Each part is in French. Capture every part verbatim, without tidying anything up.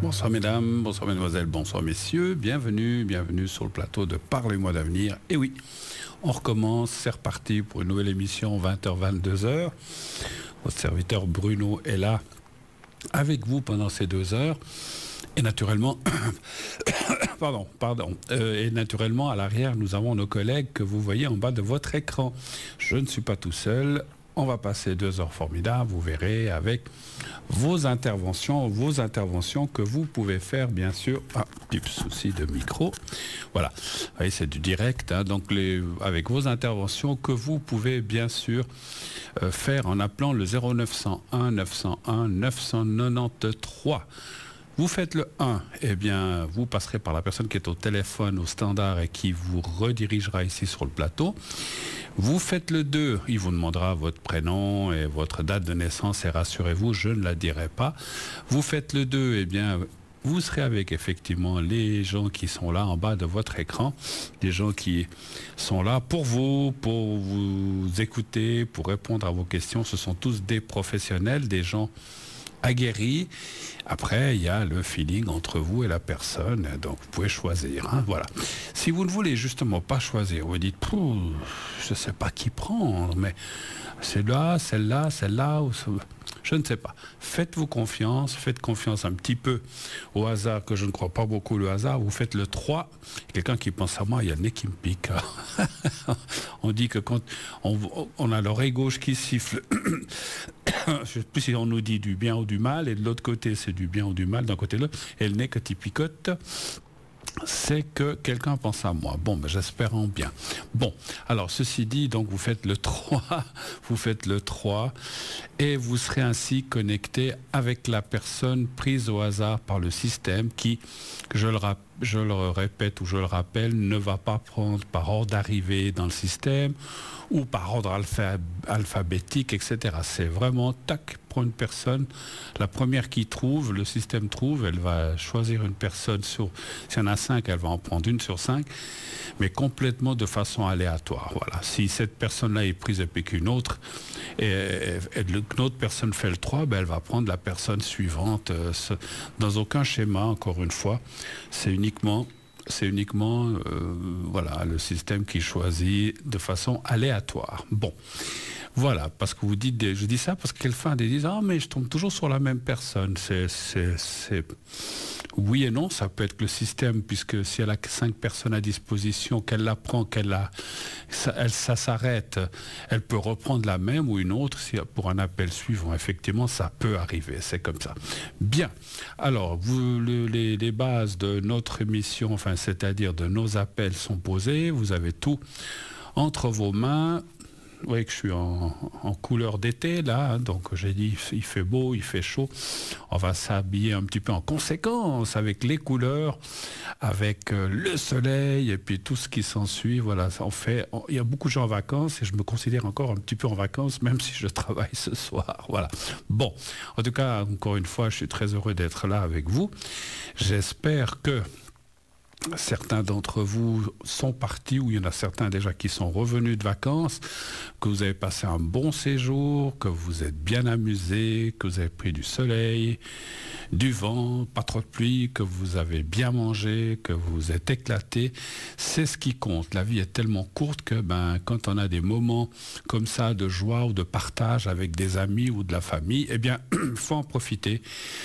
Bonsoir mesdames, bonsoir mesdemoiselles, bonsoir messieurs, bienvenue, bienvenue sur le plateau de Parlez-moi d'avenir. Et oui, on recommence, c'est reparti pour une nouvelle émission vingt heures vingt-deux heures. Votre serviteur Bruno est là avec vous pendant ces deux heures. Et naturellement, pardon, pardon, euh, et naturellement à l'arrière nous avons nos collègues que vous voyez en bas de votre écran. Je ne suis pas tout seul. On va passer deux heures formidables, vous verrez, avec vos interventions, vos interventions que vous pouvez faire, bien sûr. Ah, petit souci de micro. Voilà, vous voyez, c'est du direct, hein, donc les, avec vos interventions que vous pouvez, bien sûr, euh, faire en appelant le zéro neuf cent un neuf cent un neuf cent quatre-vingt-treize. Vous faites le un, eh bien, vous passerez par la personne qui est au téléphone, au standard, et qui vous redirigera ici sur le plateau. Vous faites le deux, il vous demandera votre prénom et votre date de naissance, et rassurez-vous, je ne la dirai pas. Vous faites le deux, eh bien, vous serez avec effectivement les gens qui sont là en bas de votre écran, des gens qui sont là pour vous, pour vous écouter, pour répondre à vos questions. Ce sont tous des professionnels, des gens aguerris. Après, il y a le feeling entre vous et la personne, donc vous pouvez choisir. Hein, voilà. Si vous ne voulez justement pas choisir, vous dites, je ne sais pas qui prendre, mais celle-là, celle-là, celle-là, ou ce... je ne sais pas. Faites-vous confiance, faites confiance un petit peu au hasard, que je ne crois pas beaucoup le hasard. Vous faites le trois. Quelqu'un qui pense à moi, il y a le nez qui me pique. On dit que quand on, on a l'oreille gauche qui siffle, je ne sais plus si on nous dit du bien ou du mal, et de l'autre côté c'est du bien ou du mal, d'un côté là, et le nez quand il picote, c'est que quelqu'un pense à moi. Bon, ben, j'espère en bien. Bon, alors ceci dit, donc vous faites le trois, vous faites le trois, et vous serez ainsi connecté avec la personne prise au hasard par le système qui, je le, rap- je le répète ou je le rappelle, ne va pas prendre par ordre d'arrivée dans le système ou par ordre alpha- alphabétique, et cetera. C'est vraiment, tac, pour une personne, la première qui trouve, le système trouve, elle va choisir une personne sur, s'il y en a cinq, elle va en prendre une sur cinq, mais complètement de façon aléatoire. Voilà. Si cette personne-là est prise et puis qu'une autre, et, et, et qu'une autre personne fait le trois, ben elle va prendre la personne suivante. Euh, ce, dans aucun schéma, encore une fois, c'est uniquement... C'est uniquement euh, voilà, le système qui choisit de façon aléatoire. Bon, voilà, parce que vous dites, des, je dis ça parce que quelqu'un dit, ah mais je tombe toujours sur la même personne. C'est, c'est, c'est... Oui et non, ça peut être que le système, puisque si elle a cinq personnes à disposition, qu'elle la prend, qu'elle la, ça, elle, ça s'arrête, elle peut reprendre la même ou une autre si, pour un appel suivant. Effectivement, ça peut arriver, c'est comme ça. Bien, alors, vous, le, les, les bases de notre émission, enfin, c'est-à-dire de nos appels sont posées, vous avez tout entre vos mains. Vous voyez que je suis en, en couleur d'été, là, hein, donc j'ai dit, il fait beau, il fait chaud, on va s'habiller un petit peu en conséquence avec les couleurs, avec euh, le soleil, et puis tout ce qui s'ensuit, voilà, on fait, on, il y a beaucoup de gens en vacances, et je me considère encore un petit peu en vacances, même si je travaille ce soir, voilà. Bon, en tout cas, encore une fois, je suis très heureux d'être là avec vous, j'espère que certains d'entre vous sont partis, ou il y en a certains déjà qui sont revenus de vacances, que vous avez passé un bon séjour, que vous êtes bien amusés, que vous avez pris du soleil, du vent, pas trop de pluie, que vous avez bien mangé, que vous êtes éclatés. C'est ce qui compte. La vie est tellement courte que ben, quand on a des moments comme ça de joie ou de partage avec des amis ou de la famille, eh bien, il faut en profiter.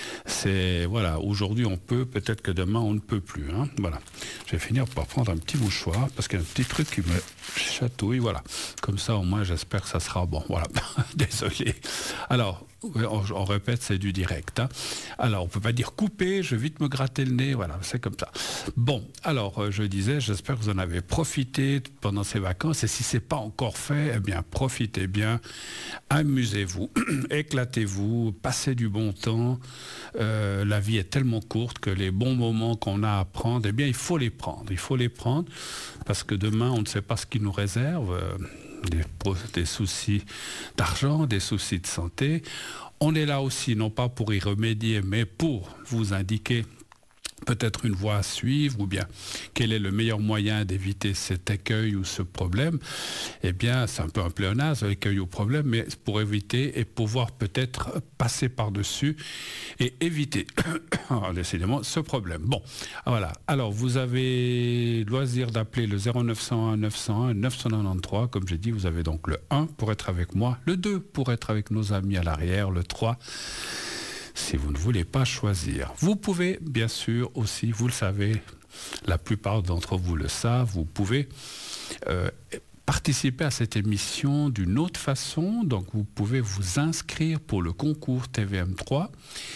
C'est, voilà, aujourd'hui on peut, peut-être que demain on ne peut plus. Hein, voilà. Je vais finir par prendre un petit mouchoir parce qu'il y a un petit truc qui me chatouille, voilà. Comme ça, au moins, j'espère que ça sera bon. Voilà, désolé. Alors, on, on répète, c'est du direct. Hein. Alors, on ne peut pas dire couper, je vais vite me gratter le nez, voilà, c'est comme ça. Bon, alors, je disais, j'espère que vous en avez profité pendant ces vacances, et si ce n'est pas encore fait, eh bien, profitez bien, amusez-vous, éclatez-vous, passez du bon temps. Euh, la vie est tellement courte que les bons moments qu'on a à prendre, eh bien, il faut les prendre. Il faut les prendre parce que demain, on ne sait pas ce qui nous réserve. Euh, des, des soucis d'argent, des soucis de santé. On est là aussi, non pas pour y remédier, mais pour vous indiquer peut-être une voie à suivre, ou bien quel est le meilleur moyen d'éviter cet écueil ou ce problème, eh bien, c'est un peu un pléonasme, écueil ou problème, mais pour éviter et pouvoir peut-être passer par-dessus et éviter, décidément, ce problème. Bon, voilà. Alors, vous avez loisir d'appeler le zéro neuf cent un neuf cent un neuf cent quatre-vingt-treize, comme j'ai dit, vous avez donc le un pour être avec moi, le deux pour être avec nos amis à l'arrière, le trois si vous ne voulez pas choisir. Vous pouvez, bien sûr, aussi, vous le savez, la plupart d'entre vous le savent, vous pouvez euh, participer à cette émission d'une autre façon. Donc, vous pouvez vous inscrire pour le concours T V M trois.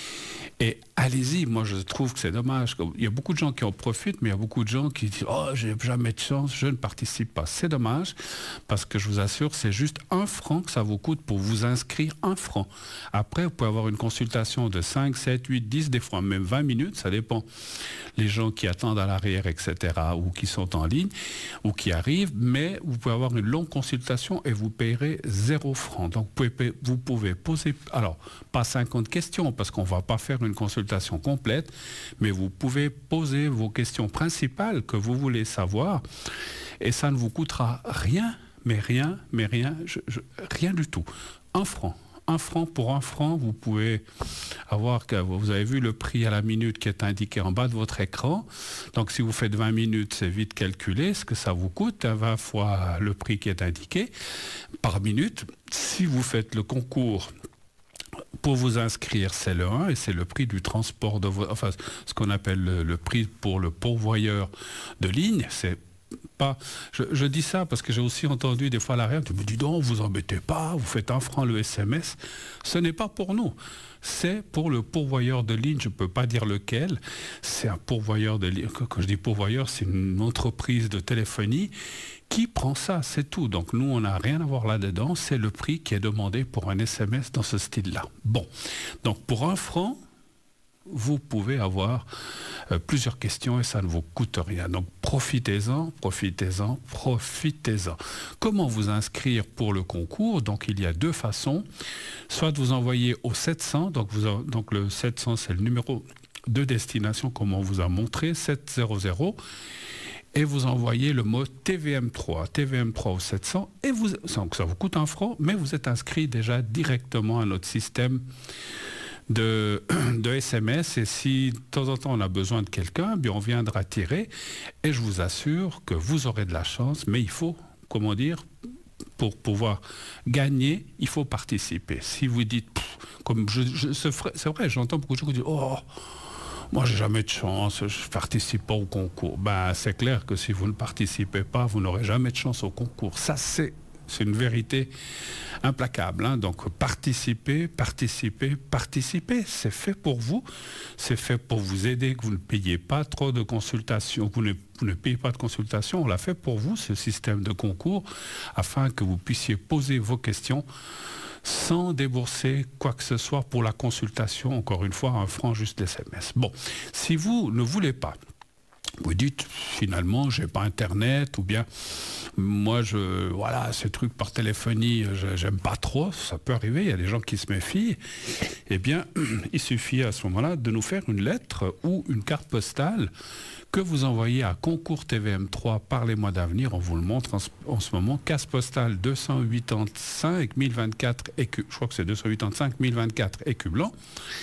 Et allez-y, moi je trouve que c'est dommage. Il y a beaucoup de gens qui en profitent, mais il y a beaucoup de gens qui disent « Oh, j'ai jamais de chance, je ne participe pas ». C'est dommage, parce que je vous assure, c'est juste un franc que ça vous coûte pour vous inscrire, un franc. Après, vous pouvez avoir une consultation de cinq, sept, huit, dix, des fois même vingt minutes, ça dépend. Les gens qui attendent à l'arrière, et cetera, ou qui sont en ligne, ou qui arrivent, mais vous pouvez avoir une longue consultation et vous payerez zéro franc. Donc vous pouvez, vous pouvez poser, alors pas cinquante questions, parce qu'on ne va pas faire une consultation complète, mais vous pouvez poser vos questions principales que vous voulez savoir, et ça ne vous coûtera rien, mais rien, mais rien, je, je, rien du tout. Un franc. Un franc pour un franc, vous pouvez avoir, vous avez vu le prix à la minute qui est indiqué en bas de votre écran. Donc si vous faites vingt minutes, c'est vite calculé ce que ça vous coûte, vingt fois le prix qui est indiqué par minute. Si vous faites le concours pour vous inscrire, c'est le un, et c'est le prix du transport de votre, enfin ce qu'on appelle le, le prix pour le pourvoyeur de ligne. C'est pas, je, je dis ça parce que j'ai aussi entendu des fois à l'arrière, tu me dis donc, vous embêtez pas, vous faites un franc le S M S. Ce n'est pas pour nous. C'est pour le pourvoyeur de ligne, je ne peux pas dire lequel. C'est un pourvoyeur de ligne. Quand je dis pourvoyeur, c'est une entreprise de téléphonie qui prend ça, c'est tout. Donc nous, on n'a rien à voir là-dedans. C'est le prix qui est demandé pour un S M S dans ce style-là. Bon, donc pour un franc, vous pouvez avoir euh, plusieurs questions et ça ne vous coûte rien. Donc profitez-en, profitez-en, profitez-en. Comment vous inscrire pour le concours? Donc il y a deux façons. Soit vous envoyez au sept cents, donc, vous, donc le sept cents c'est le numéro de destination comme on vous a montré, sept cents, et vous envoyez le mot T V M trois, T V M trois au sept cents, et vous, donc ça vous coûte un franc, mais vous êtes inscrit déjà directement à notre système De, de S M S, et si de temps en temps on a besoin de quelqu'un, bien on viendra tirer, et je vous assure que vous aurez de la chance, mais il faut, comment dire, pour pouvoir gagner, il faut participer. Si vous dites, pff, comme je, je, c'est vrai, j'entends beaucoup de gens qui disent, oh, moi j'ai jamais de chance, je ne participe pas au concours. Ben, c'est clair que si vous ne participez pas, vous n'aurez jamais de chance au concours. Ça, c'est C'est une vérité implacable. Hein. Donc participez, participez, participez. C'est fait pour vous. C'est fait pour vous aider, que vous ne payez pas trop de consultations. Vous ne, vous ne payez pas de consultation. On l'a fait pour vous, ce système de concours, afin que vous puissiez poser vos questions sans débourser quoi que ce soit pour la consultation. Encore une fois, un franc juste S M S. Bon, si vous ne voulez pas, vous dites finalement j'ai pas internet, ou bien moi je voilà ces trucs par téléphonie je, j'aime pas trop, ça peut arriver, il y a des gens qui se méfient, eh bien il suffit à ce moment-là de nous faire une lettre ou une carte postale que vous envoyez à concours T V M trois par les mois d'avenir. On vous le montre en ce, en ce moment, case postale deux cent quatre-vingt-cinq mille vingt-quatre écus, je crois que c'est deux cent quatre-vingt-cinq mille vingt-quatre écus blancs.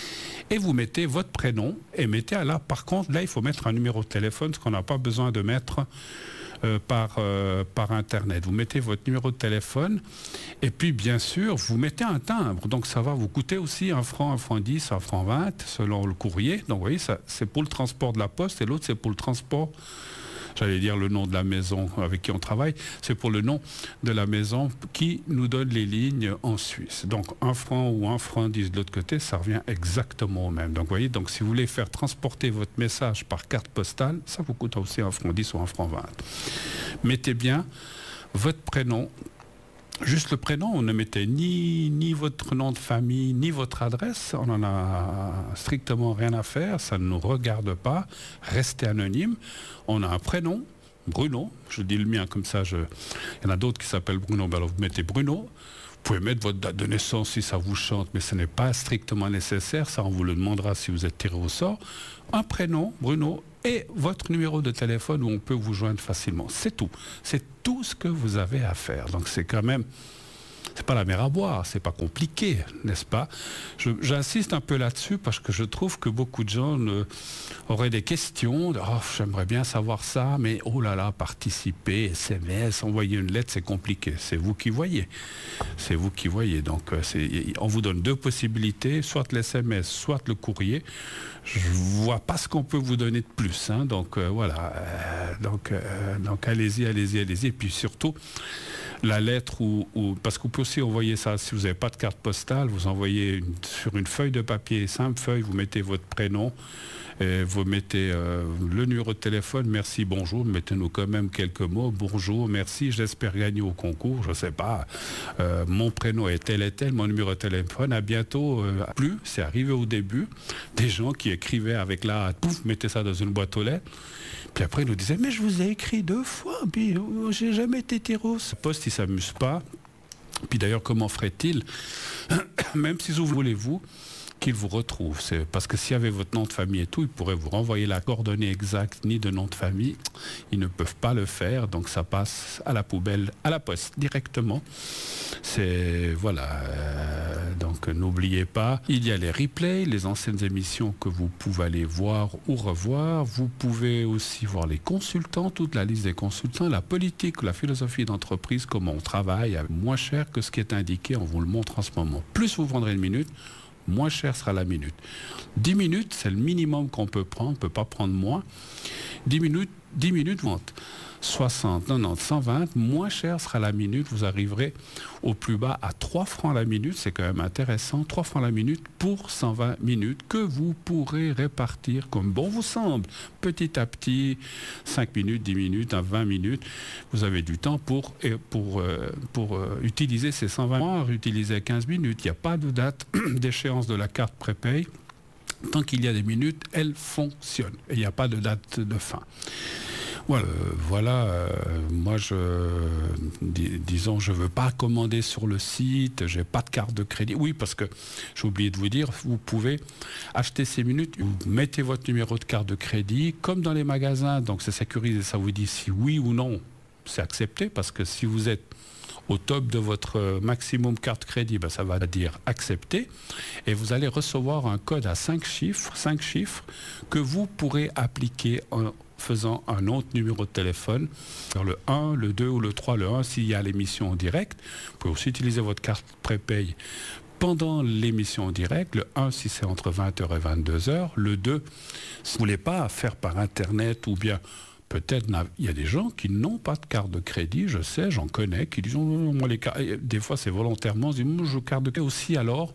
Et vous mettez votre prénom, et mettez là, par contre, là, il faut mettre un numéro de téléphone, ce qu'on n'a pas besoin de mettre euh, par, euh, par Internet. Vous mettez votre numéro de téléphone, et puis, bien sûr, vous mettez un timbre. Donc, ça va vous coûter aussi un franc, un franc dix, un franc vingt, selon le courrier. Donc, vous voyez, ça, c'est pour le transport de la poste, et l'autre, c'est pour le transport, j'allais dire le nom de la maison avec qui on travaille, c'est pour le nom de la maison qui nous donne les lignes en Suisse. Donc un franc ou un franc dix de l'autre côté, ça revient exactement au même. Donc vous voyez, donc si vous voulez faire transporter votre message par carte postale, ça vous coûte aussi un franc dix ou un franc vingt. Mettez bien votre prénom, juste le prénom, on ne mettait ni, ni votre nom de famille, ni votre adresse, on n'en a strictement rien à faire, ça ne nous regarde pas, restez anonyme. On a un prénom, Bruno, je dis le mien comme ça, je... il y en a d'autres qui s'appellent Bruno, ben alors vous mettez Bruno, vous pouvez mettre votre date de naissance si ça vous chante, mais ce n'est pas strictement nécessaire. Ça, on vous le demandera si vous êtes tiré au sort. Un prénom, Bruno, et votre numéro de téléphone où on peut vous joindre facilement. C'est tout. C'est tout ce que vous avez à faire. Donc c'est quand même... C'est pas la mer à boire, c'est pas compliqué, n'est-ce pas? Je, J'insiste un peu là-dessus parce que je trouve que beaucoup de gens ne, auraient des questions. De, oh, j'aimerais bien savoir ça, mais oh là là, participer, S M S, envoyer une lettre, c'est compliqué. C'est vous qui voyez. C'est vous qui voyez. Donc, c'est, on vous donne deux possibilités, soit l'S M S, soit le courrier. Je vois pas ce qu'on peut vous donner de plus. Hein, donc euh, voilà. Euh, donc, euh, donc allez-y, allez-y, allez-y. Et puis surtout, la lettre ou, ou parce que vous pouvez aussi envoyer ça si vous n'avez pas de carte postale, vous envoyez une, sur une feuille de papier, simple feuille, vous mettez votre prénom, et vous mettez euh, le numéro de téléphone, merci, bonjour, mettez-nous quand même quelques mots, bonjour, merci, j'espère gagner au concours, je ne sais pas, euh, mon prénom est tel et tel, mon numéro de téléphone, à bientôt, euh, plus, c'est arrivé au début, des gens qui écrivaient avec la hâte, pouf, mettez ça dans une boîte aux lettres. Puis après, ils nous disaient, mais je vous ai écrit deux fois, puis oh, j'ai jamais été tiré. Ce poste, il ne s'amuse pas. Puis d'ailleurs, comment ferait-il, même si vous voulez-vous, qu'il vous retrouve? C'est parce que s'il y avait votre nom de famille et tout, ils pourraient vous renvoyer la coordonnée exacte ni de nom de famille. Ils ne peuvent pas le faire, donc ça passe à la poubelle, à la poste, directement. C'est, voilà, euh, donc n'oubliez pas, il y a les replays, les anciennes émissions que vous pouvez aller voir ou revoir. Vous pouvez aussi voir les consultants, toute la liste des consultants, la politique, la philosophie d'entreprise, comment on travaille, moins cher que ce qui est indiqué, on vous le montre en ce moment. Plus vous prendrez une minute, moins cher sera la minute. dix minutes, c'est le minimum qu'on peut prendre, on ne peut pas prendre moins. dix minutes, dix minutes vente. soixante, quatre-vingt-dix, cent vingt, moins cher sera la minute. Vous arriverez au plus bas à trois francs la minute, c'est quand même intéressant. trois francs la minute pour cent vingt minutes que vous pourrez répartir comme bon vous semble. Petit à petit, cinq minutes, dix minutes, à vingt minutes. Vous avez du temps pour, pour, euh, pour euh, utiliser ces cent vingt mois, utiliser quinze minutes. Il n'y a pas de date d'échéance de la carte prépaye. Tant qu'il y a des minutes, elle fonctionne. Et il n'y a pas de date de fin. Voilà, euh, voilà euh, moi, je, dis, disons, je ne veux pas commander sur le site, je n'ai pas de carte de crédit. Oui, parce que j'ai oublié de vous dire, vous pouvez acheter ces minutes, vous mettez votre numéro de carte de crédit, comme dans les magasins, donc c'est sécurisé, ça vous dit si oui ou non, c'est accepté, parce que si vous êtes au top de votre maximum carte crédit, ben ça va dire accepter, et vous allez recevoir un code à cinq chiffres, cinq chiffres que vous pourrez appliquer en faisant un autre numéro de téléphone, sur le un, le deux ou le trois, le un s'il y a l'émission en direct. Vous pouvez aussi utiliser votre carte prépaye pendant l'émission en direct, le un si c'est entre vingt heures et vingt-deux heures, le deux si vous ne voulez pas faire par internet ou bien peut-être, il y a des gens qui n'ont pas de carte de crédit, je sais, j'en connais, qui disent, oh, moi, les cartes, des fois c'est volontairement, ils disent, moi, je carte de crédit aussi, alors,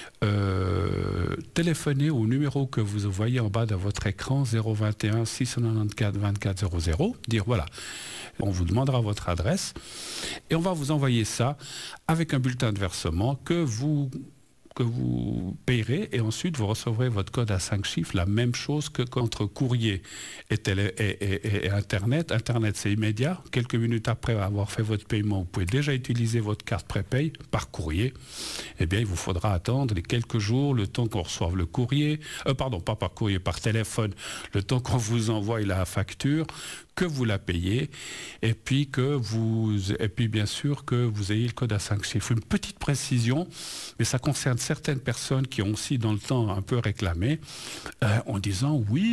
euh, téléphonez au numéro que vous voyez en bas de votre écran, zéro vingt et un, six cent quatre-vingt-quatorze, vingt-quatre zéro zéro, dire, voilà, on vous demandera votre adresse, et on va vous envoyer ça avec un bulletin de versement que vous... que vous payerez et ensuite vous recevrez votre code à cinq chiffres, la même chose que contre courrier et, télé, et, et, et Internet. Internet, c'est immédiat. Quelques minutes après avoir fait votre paiement, vous pouvez déjà utiliser votre carte prépaye par courrier. Eh bien, il vous faudra attendre les quelques jours, le temps qu'on reçoive le courrier, euh, pardon, pas par courrier, par téléphone, le temps qu'on vous envoie la facture, que vous la payez, et puis que vous, et puis bien sûr que vous ayez le code à cinq chiffres. Une petite précision, mais ça concerne certaines personnes qui ont aussi dans le temps un peu réclamé, euh, en disant oui,